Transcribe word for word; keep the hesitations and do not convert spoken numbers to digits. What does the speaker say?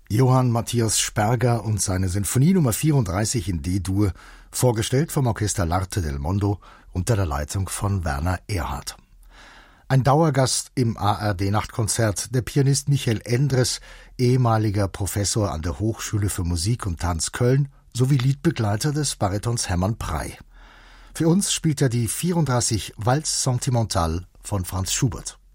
Johann Matthias Sperger und seine Sinfonie Nummer vierunddreißig in D-Dur, vorgestellt vom Orchester L'Arte del Mondo unter der Leitung von Werner Erhardt. Ein Dauergast im A R D-Nachtkonzert, der Pianist Michael Endres, ehemaliger Professor an der Hochschule für Musik und Tanz Köln sowie Liedbegleiter des Baritons Hermann Prey. Für uns spielt er die vierunddreißig Valse Sentimentale von Franz Schubert.